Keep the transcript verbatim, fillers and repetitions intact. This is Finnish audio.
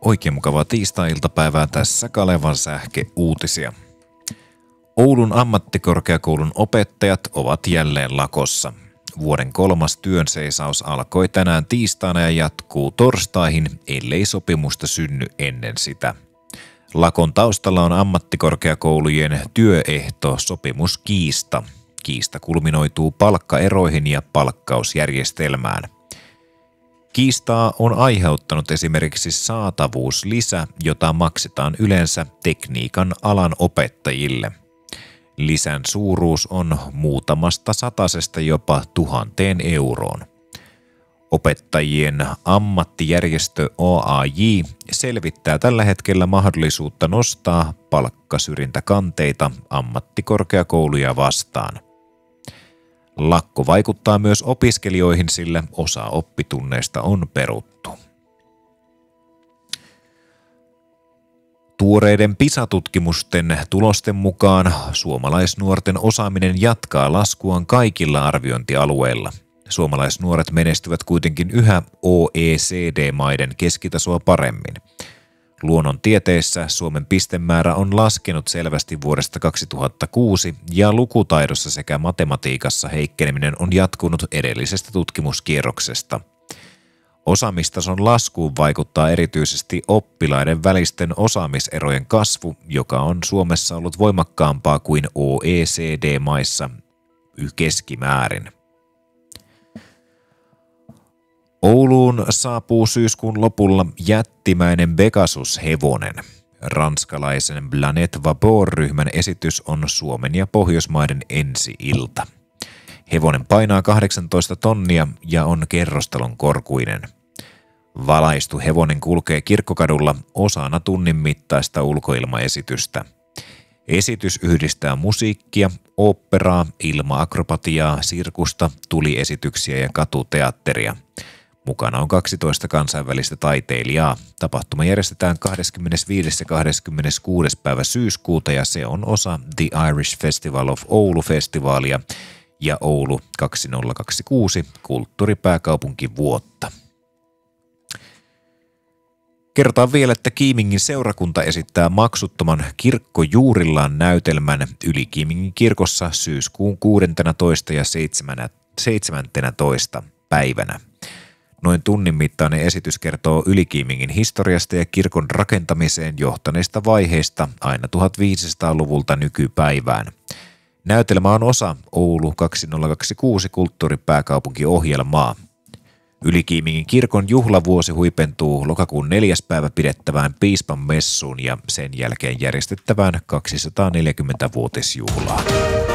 Oikein mukavaa tiistai-iltapäivää, tässä Kalevan sähkeuutisia. Oulun ammattikorkeakoulun opettajat ovat jälleen lakossa. Vuoden kolmas työnseisaus alkoi tänään tiistaina ja jatkuu torstaihin, ellei sopimusta synny ennen sitä. Lakon taustalla on ammattikorkeakoulujen työehtosopimuskiista. Kiista kulminoituu palkkaeroihin ja palkkausjärjestelmään. Kiistaa on aiheuttanut esimerkiksi saatavuuslisä, jota maksetaan yleensä tekniikan alan opettajille. Lisän suuruus on muutamasta satasesta jopa tuhanteen euroon. Opettajien ammattijärjestö O A J selvittää tällä hetkellä mahdollisuutta nostaa palkkasyrjintäkanteita ammattikorkeakouluja vastaan. Lakko vaikuttaa myös opiskelijoihin, sillä osa oppitunneista on peruttu. Tuoreiden PISA-tutkimusten tulosten mukaan suomalaisnuorten osaaminen jatkaa laskuaan kaikilla arviointialueilla. Suomalaisnuoret menestyvät kuitenkin yhä O E C D-maiden keskitasoa paremmin. Luonnontieteissä Suomen pistemäärä on laskenut selvästi vuodesta kaksituhattakuusi ja lukutaidossa sekä matematiikassa heikkeneminen on jatkunut edellisestä tutkimuskierroksesta. Osaamistason laskuun vaikuttaa erityisesti oppilaiden välisten osaamiserojen kasvu, joka on Suomessa ollut voimakkaampaa kuin O E C D-maissa keskimäärin. Ouluun saapuu syyskuun lopulla jättimäinen Pegasus-hevonen. Ranskalaisen Planète Vapeur-ryhmän esitys on Suomen ja Pohjoismaiden ensi-ilta. Hevonen painaa kahdeksantoista tonnia ja on kerrostalon korkuinen. Valaistu hevonen kulkee Kirkkokadulla osana tunnin mittaista ulkoilmaesitystä. Esitys yhdistää musiikkia, oopperaa, ilma-akrobatiaa, sirkusta, tuliesityksiä ja katuteatteria. Mukana on kaksitoista kansainvälistä taiteilijaa. Tapahtuma järjestetään kahdeskymmenesviides ja kahdeskymmeneskuudes päivä syyskuuta ja se on osa The Irish Festival of Oulu-festivaalia ja Oulu kaksituhattakaksikymmentäkuusi kulttuuripääkaupunkivuotta. Kerrotaan vielä, että Kiimingin seurakunta esittää maksuttoman Kirkkojuurillaan näytelmän Yli-Kiimingin kirkossa syyskuun kuudentenatoista ja seitsemäntenätoista päivänä. Noin tunnin mittainen esitys kertoo Yli-Kiimingin historiasta ja kirkon rakentamiseen johtaneista vaiheista aina tuhatviisisataaluvulta nykypäivään. Näytelmä on osa Oulu kaksituhattakaksikymmentäkuusi kulttuuripääkaupunkiohjelmaa. Yli-Kiimingin kirkon juhlavuosi huipentuu lokakuun neljäs päivä pidettävään piispan messuun ja sen jälkeen järjestettävään kaksisataaneljäkymmentävuotisjuhlaan.